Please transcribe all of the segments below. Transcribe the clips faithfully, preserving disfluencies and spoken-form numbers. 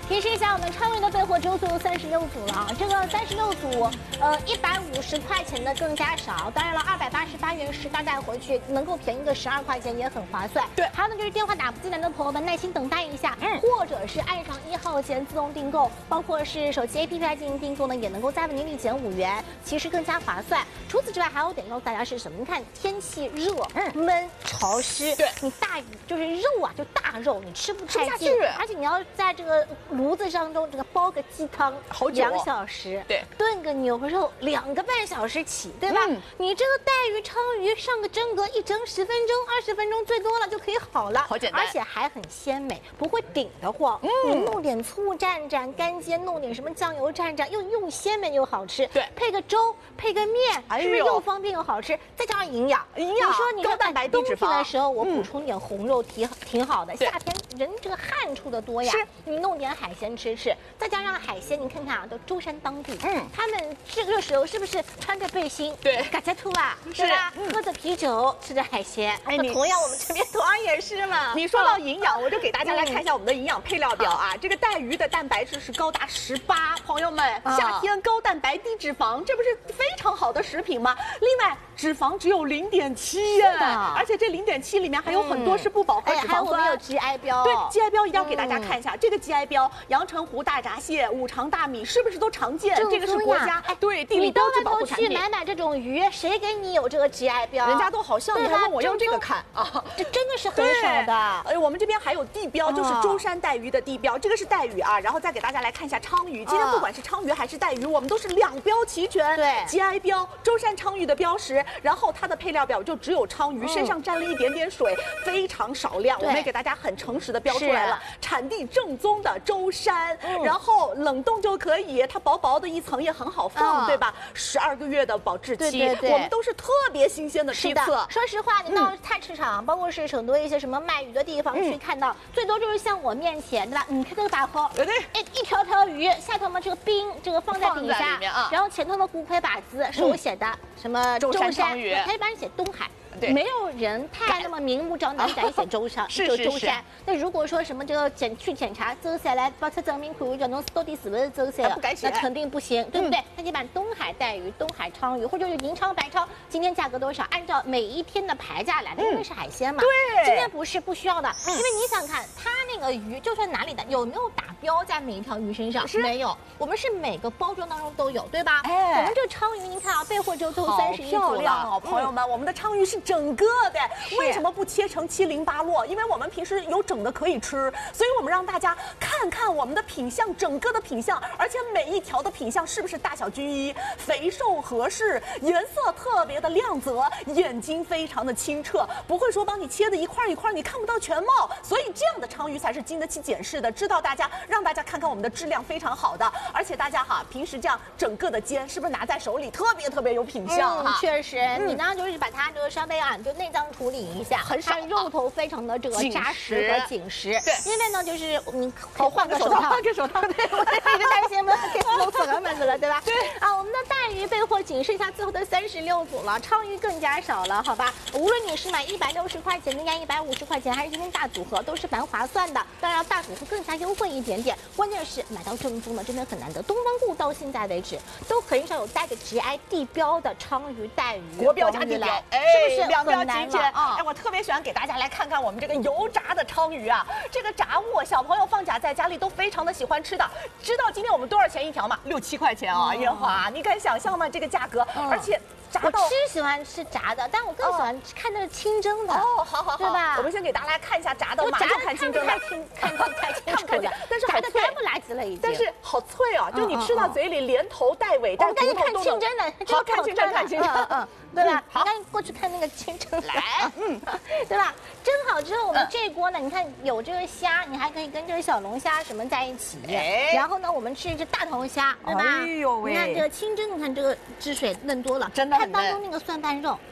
提示一下，我们昌鱼的备货周做三十六组了，这个三十六组，呃，一百五十块钱的更加少。当然了，二百八十八元十袋带回去，能够便宜个十二块钱也很划算。 对， 还有呢就是电话打不进来的朋友们，耐心等待一下，嗯，或者是按上一号前自动订购，包括是手机 A P P 来进行订购呢，也能够再为您立减五元，其实更加划算。除此之外，还有点告诉大家是什么？你看天气热、嗯、闷、潮湿， 对， 你大就是肉啊，就大肉，你吃不太进， 而且你要在这个炉子上中这个煲个鸡汤， 好久两小时， 对， 炖个牛肉两个半小时起，对吧？嗯、你这个带鱼、鲳鱼上个蒸格一蒸十分钟、二十分钟最多了就可以好了， 好简单， 而且还很鲜美，不会顶得慌。嗯，你弄点醋蘸蘸，干煎弄点什么酱油蘸蘸，又又鲜美又好吃。 对， 配个粥，配个面， 哎、 是不是又方便又好吃？再加上营养， 营养。 你说你高蛋白、低脂肪。 冬天的时候我补充点红肉挺挺好的， 嗯、 夏天人这个汗出的多呀， 是你弄点海鲜吃吃，再加上海鲜，你看看啊，都舟山当地，嗯，他们这个时候是不是穿着背心， 对， 嘎加兔啊，对吧？嗯、喝着啤酒，吃着海鲜，哎，你同样我们这边同样也是嘛。 你说到营养，我就给大家来看一下我们的营养配料表啊。这个带鱼的蛋白质是高达十八，朋友们，夏天高蛋白低脂肪，这不是非常好的食品吗？另外，脂肪只有零点七耶，而且这零点七里面还有很多是不饱和脂肪酸。 我们有 G I 标， 对 G I 标一定要给大家看一下。这个 G I 标，阳澄湖大闸蟹、五常大米是不是都常见？这个是国家对地理标志保护产品。 你兜来兜去买买这种鱼，谁给你有这个 G I 标？ 人家都好像你还问我要这个看啊， 这真的是很少的。 呃，我们这边还有地标，就是舟山带鱼的地标，这个是带鱼啊。然后再给大家来看一下鲳鱼，今天不管是鲳鱼还是带鱼，我们都是两标齐全。 对 ，G I 标，舟山鲳鱼的标识，然后它的配料表就只有鲳鱼，身上沾了一点点水，非常少量。我们也给大家很诚实的标出来了，产地正宗的舟山，然后冷冻就可以，它薄薄的一层也很好放，对吧？十二个月的保质期，我们都是特别新鲜的批次。 说实话，你到菜市场，包括是成都一些什么卖鱼的地方去看到，最多就是像我面前，对吧？你看这个把壳，一一条条鱼，下头嘛这个冰，这个放在底下，然后前头的骨盔把子，手写的什么舟山鲳鱼，还有帮你写东海。没有人太那么明目张胆敢写舟山，就舟山。那如果说什么这个检去检查舟山来，把车证明看叫侬到底是不是舟山，那肯定不行，对不对？那你把东海带鱼、东海鲳鱼，或者是银鲳、白鲳，今天价格多少？按照每一天的牌价来的，因为是海鲜嘛。 对， 今天不是不需要的，因为你想看它那个鱼，就算哪里的有没有打标在每一条鱼身上？没有，我们是每个包装当中都有，对吧？哎，我们这个鲳鱼，您看啊，备货周都三十一组了， 哦，朋友们，我们的鲳鱼是整个的，为什么不切成七零八落？因为我们平时有整的可以吃，所以我们让大家看看我们的品相，整个的品相，而且每一条的品相是不是大小均一、肥瘦合适，颜色特别的亮泽，眼睛非常的清澈，不会说帮你切的一块一块你看不到全貌。所以这样的鲳鱼才是经得起检视的，知道大家让大家看看我们的质量非常好的，而且大家哈平时这样整个的煎，是不是拿在手里特别特别有品相哈？ 确实，你呢就是把它这个稍微啊就内脏处理一下， 很少， 肉头非常的这个扎实和紧实。 对， 因为呢，就是你可以换个手套， 换个手套。对， 我一直担心我们给弄死了们了，对吧？ 对啊，我们的带鱼备货仅剩下最后的三十六组了，鲳鱼更加少了，好吧？无论你是买一百六十块钱的呀，一百五十块钱，还是今天大组合，都是蛮划算的。当然，大组合更加优惠一点点。关键是买到正宗的，真的很难得。东方顾到现在为止都很少有带着 G I 地标的鲳鱼、带鱼， 国标加地标， 哎，是不是两标齐全？哎，我特别喜欢给大家来看看我们这个油炸的鲳鱼啊，这个炸物小朋友放假在家里都非常的喜欢吃的。知道今天我们多少钱一条吗？六七块钱啊，烟花，你敢想象吗？这个价格，而且。炸到我是喜欢吃炸的，但我更喜欢看那个清蒸的。 哦，好好好， 对吧？ 我们先给大家来看一下炸的， 炸的看清蒸的， 太清看不太清楚了， 但是炸的干不拉几了已经。 但是好脆啊，就你吃到嘴里连头带尾，但是但是看清蒸的， 好看清蒸，看清蒸， 嗯，对吧？好，赶紧过去看那个清蒸来，嗯， 对吧？蒸好之后，我们这锅呢，你看有这个虾，你还可以跟这个小龙虾什么在一起。然后呢，我们吃一只大头虾，对吧？ 哎呦喂！ 你看这个清蒸，你看这个汁水嫩多了， 真的很嫩。 它当中那个蒜瓣肉，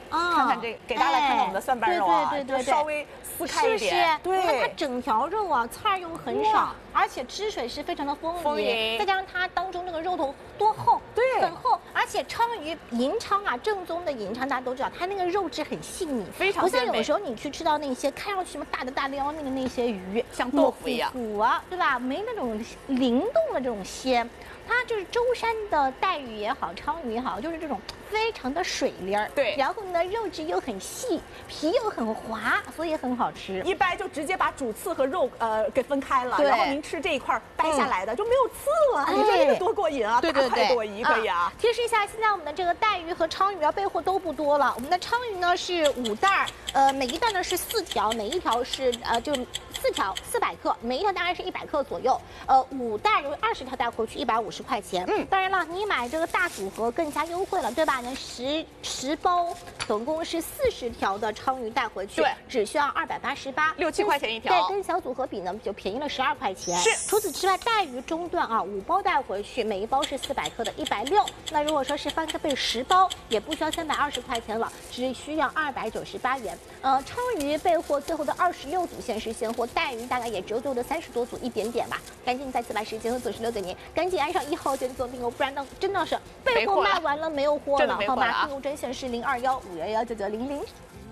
啊，看看这个，给大家来看看我们的蒜瓣肉啊， 对对对对， 稍微撕开一点， 对，你看它整条肉啊，刺儿又很少，而且汁水是非常的丰盈，再加上它当中这个肉头多厚， 对， 很厚，而且鲳鱼银鲳啊，正宗的银鲳大家都知道，它那个肉质很细腻， 非常不像有时候你去吃到那些看上去什么大的大撩那个那些鱼， 像豆腐一样， 腐啊，对吧？没那种灵动的这种鲜。它就是舟山的带鱼也好，鲳鱼也好，就是这种非常的水灵儿， 对， 然后呢肉质又很细，皮又很滑，所以很好吃。 一掰就直接把主刺和肉呃给分开了，然后您吃这一块掰下来的、嗯、就没有刺了，哎、你说这个多过瘾啊！ 对对对， 大快朵颐可以啊。 啊提示一下，现在我们的这个带鱼和鲳鱼啊备货都不多了，我们的鲳鱼呢是五袋，呃每一袋呢是四条，每一条是呃就四条四百克，每一条大概是一百克左右，呃五袋有二十条带回去一百五十块钱。嗯，当然了，你买这个大组合更加优惠了，对吧？那十十包总共是四十条的鲳鱼带回去， 对， 只需要二百八十八， 六七块钱一条。 对，跟小组合比呢就便宜了十二块钱。 是。 除此之外，带鱼中段啊，五包带回去，每一包是四百克的，一百六。那如果说是翻个倍十包，也不需要三百二十块钱了，只需要二百九十八元。呃，鲳鱼备货最后的二十六组限时现货，带鱼大概也只有最后的三十多组一点点吧。赶紧再次把时间和组十留给您，赶紧按上一号先做订购，不然呢真的是备货卖完了没有货了，好吧？订购专线是零二幺五幺幺九九零零。